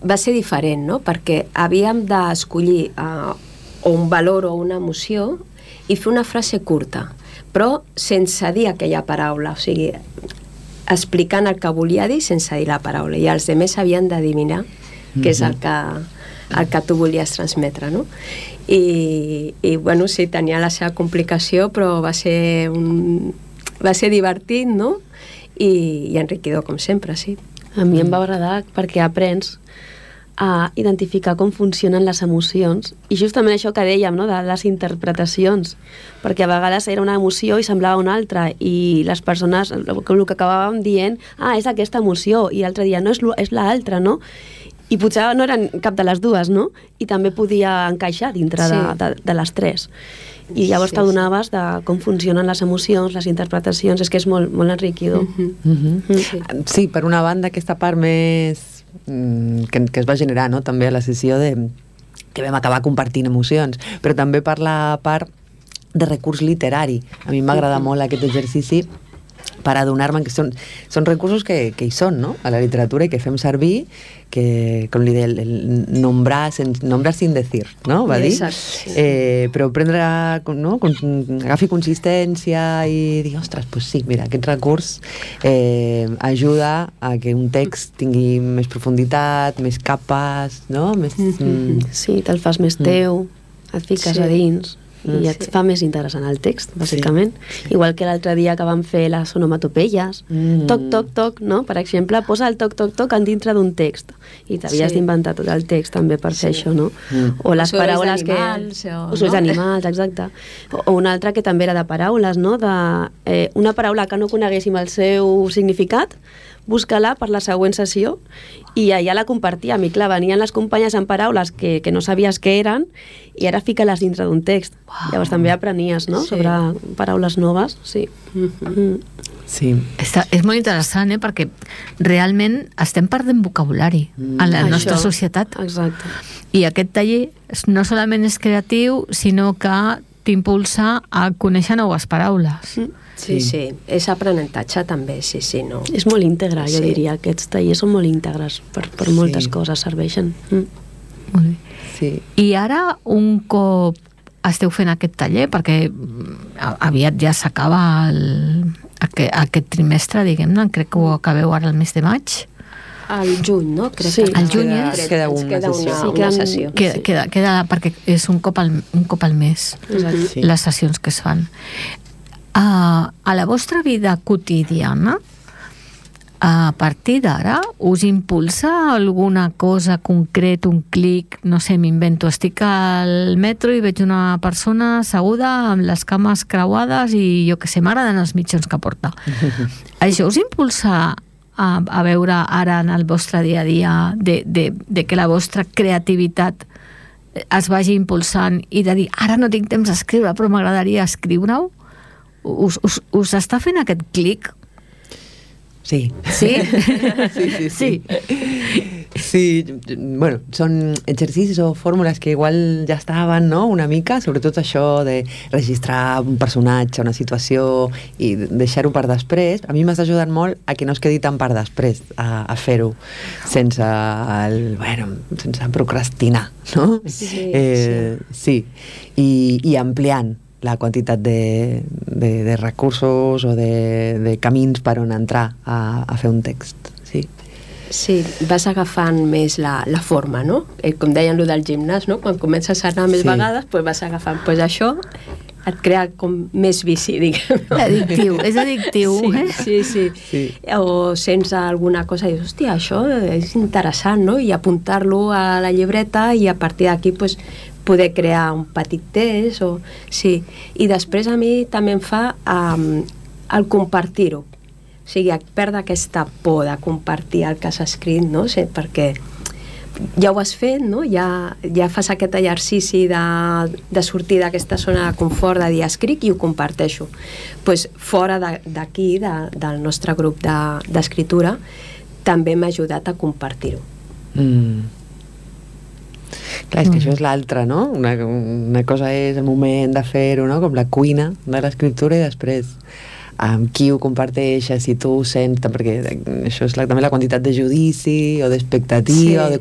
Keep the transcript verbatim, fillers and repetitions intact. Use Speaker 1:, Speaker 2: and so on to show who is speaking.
Speaker 1: va ser diferent, no? Perquè havíem d'escollir uh, un valor o una emoció i fer una frase curta, però sense dir aquella paraula, o sigui, explicant el que volia dir sense dir la paraula, i els altres havien d'adivinar què és el que, el que tu volies transmetre, no? I, i bueno, sí, tenia la seva complicació, però va ser un, va ser divertit, no? I, i enriquidor, com sempre, sí.
Speaker 2: A mi em va agradar perquè aprens a identificar com funcionen les emocions, i justament això que dèiem, no? De les interpretacions, perquè a vegades era una emoció i semblava una altra, i les persones, el que acabàvem dient, ah, és aquesta emoció, i l'altre dia, no, és, és l'altra, no? I potser no eren cap de les dues, no? I també podia encaixar dintre sí. de, de, de les tres. I llavors sí, t'adonaves sí. de com funcionen les emocions, les interpretacions, és que és molt, molt enriquidor.
Speaker 3: Mm-hmm. Mm-hmm. Sí. sí, per una banda, aquesta part més que, que es va generar, no? També a la sessió de que vam acabar compartint emocions, però també per la part de recurs literari. A mi m'agrada mm-hmm. molt aquest exercici per adonar-me que són, són recursos que, que hi són, no? A la literatura, i que fem servir, que, com li deia, el, el nombrar, sen, nombrar sin decir, no? Va dir?
Speaker 1: Exacte.
Speaker 3: Eh, però prendre, no? Con, agafi consistència i dir, ostres, pues sí, mira, aquest recurs eh, ajuda a que un text tingui més profunditat, més capes, no? Més, mm.
Speaker 2: Sí, te'l fas més teu, et fiques sí. a dins. I et sí. fa més interessant el text, bàsicament. Sí. Igual que l'altre dia que vam fer les onomatopeies. Mm. Toc, toc, toc, no? Per exemple, posa el toc, toc, toc en dintre d'un text. I t'havies sí. d'inventar tot el text també per sí. fer això, no? Mm. O les o paraules que... O, o no? d'animals, exacte. O, o una altra que també era de paraules, no? De, eh, una paraula que no coneguéssim el seu significat, busca-la per la següent sessió, i allà la compartíem, i clar, venien les companyes amb paraules que, que no sabies què eren, i ara fica-les dintre d'un text. Wow. Llavors també aprenies, no?, sí. sobre paraules noves. Sí. Mm-hmm.
Speaker 3: Sí.
Speaker 4: Està, és molt interessant, eh?, perquè realment estem perdent vocabulari mm. en la Això. nostra societat.
Speaker 2: Exacte.
Speaker 4: I aquest taller no solament és creatiu, sinó que t'impulsa a conèixer noves paraules.
Speaker 2: Mm.
Speaker 1: Sí, sí, sí, és aprenentatge també, sí, sí, no?
Speaker 2: És molt íntegre, jo sí. diria, aquests tallers són molt íntegres, per, per sí. moltes coses serveixen. Mm.
Speaker 4: Molt bé.
Speaker 3: Sí.
Speaker 4: I ara, un cop esteu fent aquest taller, perquè aviat ja s'acaba el, aquest, aquest trimestre, diguem-ne, crec que ho acabeu ara el mes de maig.
Speaker 1: Al juny, no? Crec
Speaker 4: sí,
Speaker 1: que
Speaker 4: al juny
Speaker 3: queda,
Speaker 4: és...
Speaker 3: Queda una,
Speaker 1: queda una,
Speaker 3: sessió.
Speaker 1: sí, una sessió.
Speaker 4: Queda,
Speaker 1: sí.
Speaker 4: queda, queda, perquè és un cop al, un cop al mes,
Speaker 2: sí.
Speaker 4: les sessions que es fan. Uh, a la vostra vida quotidiana, a partir d'ara, us impulsa alguna cosa concret, un clic, no sé, m'invento, estic al metro i veig una persona asseguda amb les cames creuades i jo que sé, m'agraden els mitjons que porta. Això us impulsa a, a veure ara en el vostre dia a dia de, de, de que la vostra creativitat es vagi impulsant i de dir, ara no tinc temps d'escriure, però m'agradaria escriure-ho? Us, us, us està fent aquest clic?
Speaker 3: Sí.
Speaker 4: Sí?
Speaker 3: Sí, sí, sí. Sí. Sí, bueno, són exercicis o fórmules que igual ja estaven, no?, una mica, sobretot això de registrar un personatge, una situació i deixar-ho per després. A mi m'està ajudant molt a que no es quedi tan per després a, a fer-ho sense el, bueno, sense procrastinar, no?
Speaker 1: Sí,
Speaker 3: eh, sí. sí. I, i ampliant la quantitat de, de, de recursos o de, de camins per on entrar a, a fer un text, sí.
Speaker 1: Sí, vas agafant més la, la forma, no? Eh, com deien lo del gimnàs, no? Quan comences a anar més sí. vegades, pues vas agafant. Pues això et crea com més vici, diguem. No?
Speaker 4: Addictiu, és addictiu.
Speaker 1: Sí,
Speaker 4: eh?
Speaker 1: sí, sí, sí. O sents alguna cosa i dius, hòstia, això és interessant, no? I apuntar-lo a la llibreta i a partir d'aquí, pues, poder crear un petit text o... sí. I després a mi també em fa um, el compartir-ho, o sigui, perdre aquesta por de compartir el que has escrit, no? Sí, perquè ja ho has fet, no? Ja, ja fas aquest exercici de, de sortir d'aquesta zona de confort, de dir escric i ho comparteixo. Pues, fora d'aquí, de, del nostre grup d'escriptura, de, també m'ha ajudat a compartir-ho.
Speaker 3: Mm. Clar, és que això és l'altre, no? Una, una cosa és el moment de fer-ho, no? Com la cuina de l'escriptura, i després amb qui ho comparteixes, si tu ho sents, perquè això és la, també la quantitat de judici o d'expectativa, sí. o de